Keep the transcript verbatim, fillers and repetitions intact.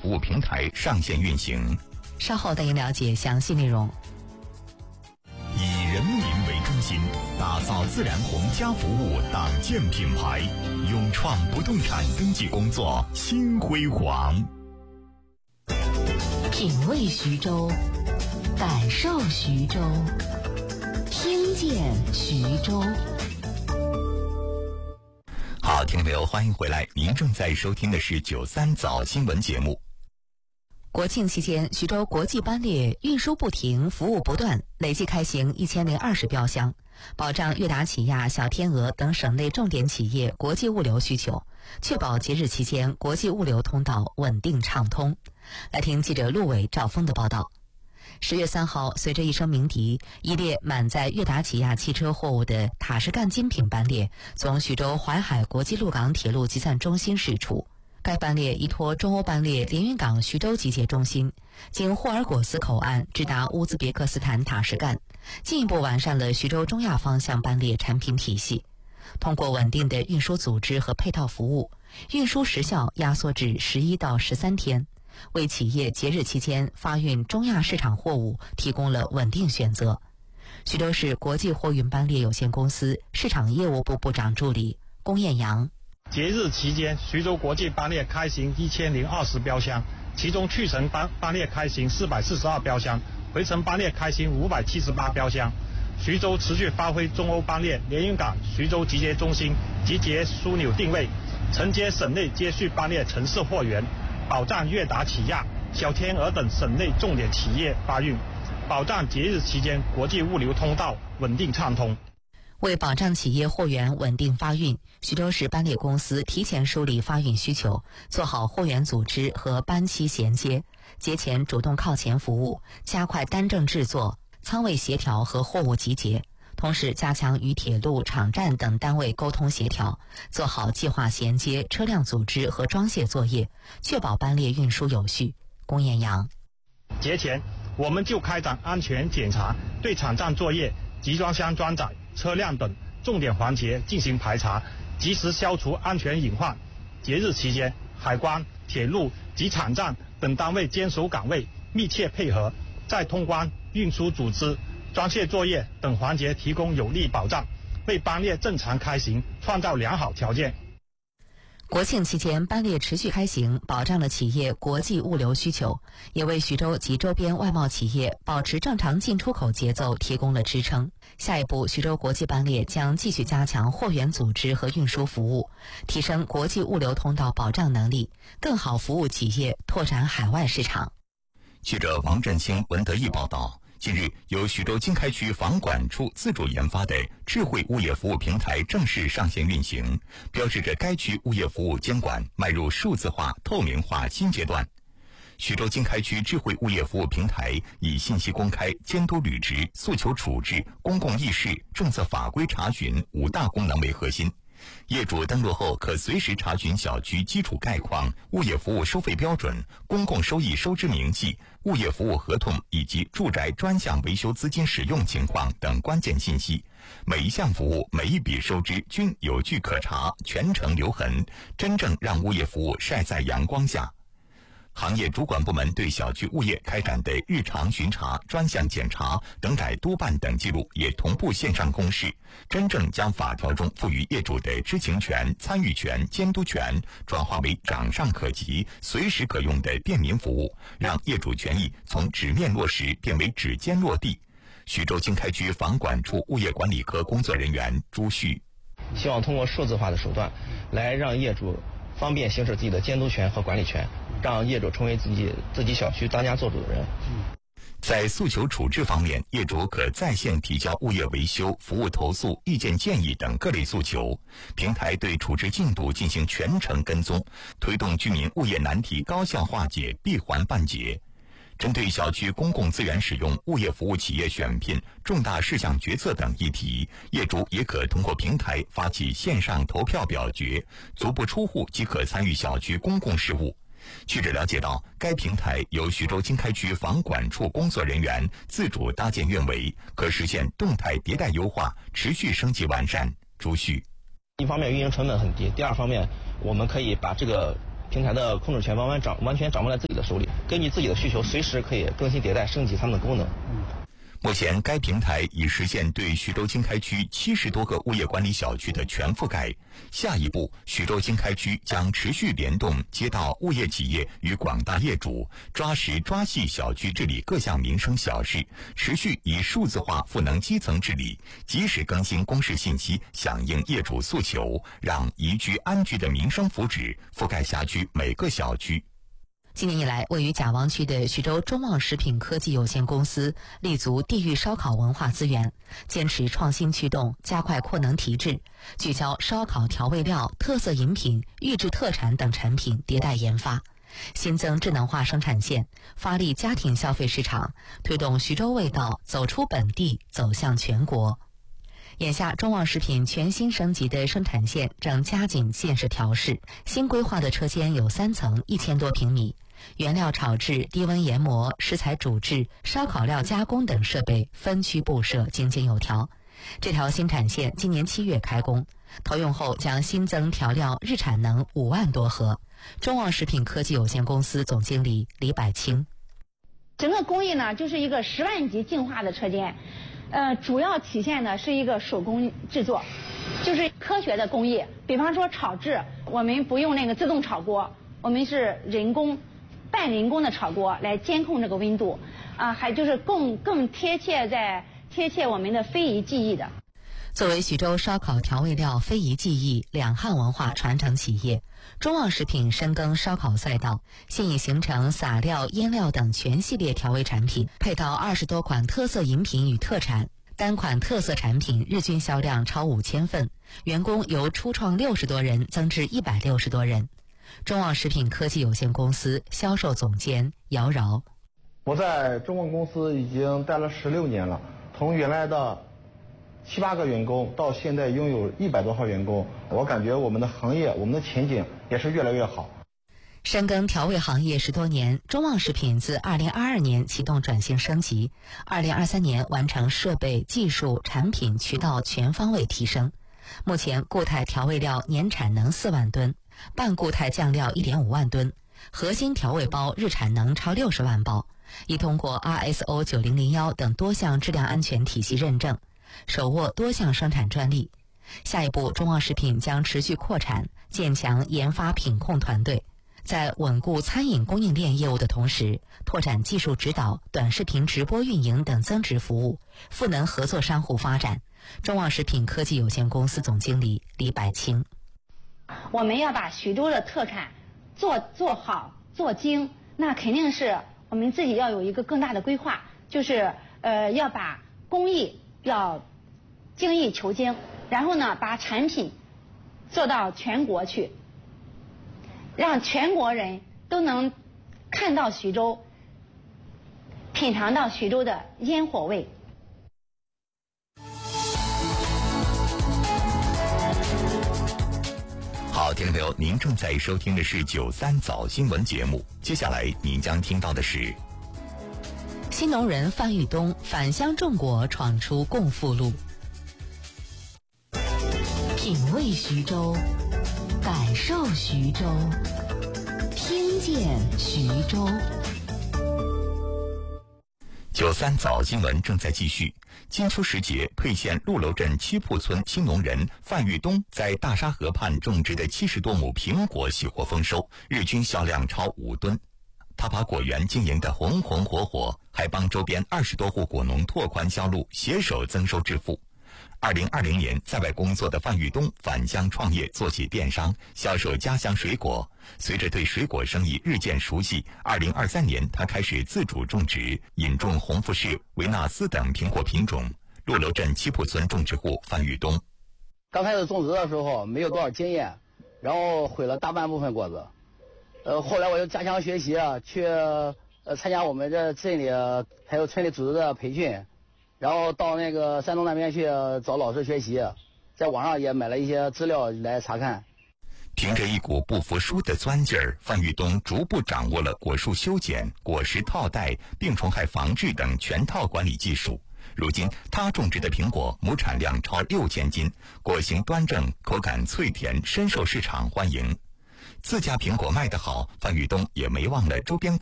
服务平台上线运行。 稍后带您了解详细内容。 以人民为中心，打造自然红家服务党建品牌，勇创不动产登记工作新辉煌。 品味徐州，感受徐州，听见徐州。 好，听众朋友，欢迎回来，您正在收听的是九三早新闻节目。 国庆期间，徐州国际班列运输不停，服务不断，累计开行一千零二十标箱，保障悦达起亚、小天鹅等省内重点企业国际物流需求，确保节日期间国际物流通道稳定畅通。来听记者陆伟、赵峰的报道。十月三号，随着一声鸣笛，一列满载悦达起亚汽车货物的塔什干精品班列从徐州淮海国际陆港铁路集散中心驶出。该班列依托中欧班列连云港徐州集结中心，经霍尔果斯口岸直达乌兹别克斯坦塔什干，进一步完善了徐州中亚方向班列产品体系。通过稳定的运输组织和配套服务，运输时效压缩至十一到十三天，为企业节日期间发运中亚市场货物提供了稳定选择。徐州市国际货运班列有限公司市场业务部部长助理龚艳阳。 节日期间，徐州国际班列开行一千零二十标箱，其中去程班班列开行四百四十二标箱，回程班列开行五百七十八标箱。徐州持续发挥中欧班列连云港徐州集结中心集结枢纽定位，承接省内接续班列城市货源，保障悦达起亚、小天鹅等省内重点企业发运，保障节日期间国际物流通道稳定畅通。 为保障企业货源稳定发运，徐州市班列公司提前梳理发运需求，做好货源组织和班期衔接，节前主动靠前服务，加快单证制作、仓位协调和货物集结，同时加强与铁路、场站等单位沟通协调，做好计划衔接、车辆组织和装卸作业，确保班列运输有序。龚艳阳： 节前，我们就开展安全检查，对场站作业、集装箱装载、车辆等重点环节进行排查，及时消除安全隐患。节日期间，海关、铁路及场站等单位坚守岗位，密切配合，在通关、运输组织、装卸作业等环节提供有力保障，为班列正常开行创造良好条件。 国庆期间，班列持续开行，保障了企业国际物流需求，也为徐州及周边外贸企业保持正常进出口节奏提供了支撑。下一步，徐州国际班列将继续加强货源组织和运输服务，提升国际物流通道保障能力，更好服务企业拓展海外市场。 记者王振清、文德义报道。近日，由徐州经开区房管处自主研发的智慧物业服务平台正式上线运行，标志着该区物业服务监管迈入数字化、透明化新阶段。徐州经开区智慧物业服务平台以信息公开、监督履职、诉求处置、公共议事、政策法规查询五大功能为核心。业主登录后可随时查询小区基础概况、物业服务收费标准、公共收益收支明细、物业服务合同以及住宅专项维修资金使用情况等关键信息。每一项服务、每一笔收支均有据可查，全程留痕，真正让物业服务晒在阳光下。行业主管部门对小区物业开展的日常巡查、专项检查、等改督办等记录也同步线上公示，真正将法条中赋予业主的知情权、参与权、监督权转化为掌上可及、随时可用的便民服务，让业主权益从纸面落实变为指尖落地。徐州经开区房管处物业管理科工作人员朱旭： 希望通过数字化的手段来让业主方便行使自己的监督权和管理权，让业主成为自己自己小区当家做主的人。 在诉求处置方面，业主可在线提交物业维修、服务投诉、意见建议等各类诉求，平台对处置进度进行全程跟踪，推动居民物业难题高效化解、闭环办结。针对小区公共资源使用、物业服务企业选聘、重大事项决策等议题，业主也可通过平台发起线上投票表决，足不出户即可参与小区公共事务。记者了解到，该平台由徐州经开区房管处工作人员自主搭建运维，可实现动态迭代优化，持续升级完善。朱旭： 一方面运营成本很低，第二方面我们可以把这个平台的控制权完完掌完全掌握在自己的手里，根据自己的需求，随时可以更新迭代、升级他们的功能。 目前，该平台已实现对徐州经开区七十多个物业管理小区的全覆盖。下一步，徐州经开区将持续联动街道物业企业与广大业主，抓实抓细小区治理各项民生小事，持续以数字化赋能基层治理，及时更新公示信息，响应业主诉求，让宜居安居的民生福祉覆盖辖区每个小区。 今年以来，位于甲王区的徐州中旺食品科技有限公司立足地域烧烤文化资源，坚持创新驱动，加快扩能提质，聚焦烧烤调味料、特色饮品、预制特产等产品迭代研发，新增智能化生产线，发力家庭消费市场，推动徐州味道走出本地，走向全国。眼下，中旺食品全新升级的生产线正加紧建设调试，新规划的车间有三层，一千多平米。原料炒制、低温研磨、食材煮制、烧烤料加工等设备分区布设，井井有条。这条新产线今年七月开工，投用后将新增调料日产能五万多盒。中旺食品科技有限公司总经理李百清： 整个工艺呢，就是一个十万级净化的车间，呃，主要体现的是一个手工制作，就是科学的工艺。比方说炒制，我们不用那个自动炒锅，我们是人工。半人工的炒锅来监控这个温度，啊，还就是更更贴切在贴切我们的非遗技艺的。 作为徐州烧烤调味料非遗技艺两汉文化传承企业，中旺食品深耕烧烤赛道，现已形成撒料、腌料等全系列调味产品，配套二十多款特色饮品与特产。单款特色产品日均销量超五千份，员工由初创六十多人增至一百六十多人。中旺食品科技有限公司销售总监姚饶： 我在中旺公司已经待了十六年了，从原来的七八个员工到现在拥有一百多号员工，我感觉我们的行业、我们的前景也是越来越好。 深耕调味行业十多年，中旺食品自二零二二年启动转型升级，二零二三年完成设备、技术、产品、渠道全方位提升。目前固态调味料年产能四万吨，半固态酱料 一点五万吨，核心调味包日产能超六十万包，已通过 R S O 九零零一等多项质量安全体系认证，手握多项生产专利。下一步，中旺食品将持续扩产，建强研发品控团队，在稳固餐饮供应链业务的同时，拓展技术指导、短视频直播运营等增值服务，赋能合作商户发展。中旺食品科技有限公司总经理李百清： 我们要把徐州的特产做做好做精，那肯定是我们自己要有一个更大的规划，就是呃要把工艺要精益求精，然后呢把产品做到全国去，让全国人都能看到徐州，品尝到徐州的烟火味。 好，听众朋友，您正在收听的是九三早新闻节目，接下来您将听到的是新农人范玉东返乡种果，闯出共富路。品味徐州，感受徐州，听见徐州。 九三早新闻正在继续。金秋时节，沛县鹿楼镇七铺村青农人范玉东在大沙河畔种植的七十多亩苹果喜获丰收，日均销量超五吨。他把果园经营得红红火火，还帮周边二十多户果农拓宽销路，携手增收致富。二零二零年，在外工作的范玉东返乡创业，做起电商，销售家乡水果。随着对水果生意日渐熟悉，二零二三年他开始自主种植，引种红富士、维纳斯等苹果品种。鹿楼镇七铺村种植户范玉东： 刚开始种植的时候没有多少经验，然后毁了大半部分果子。呃，后来我又加强学习，去呃参加我们这镇里还有村里组织的培训。然后到那个山东那边去找老师学习，在网上也买了一些资料来查看。 凭着一股不服输的钻劲儿，范玉东逐步掌握了果树修剪、果实套袋、病虫害防治等全套管理技术。如今，他种植的苹果亩产量超六千斤，果形端正，口感脆甜，深受市场欢迎。 自家苹果卖得好，范玉东也没忘了周边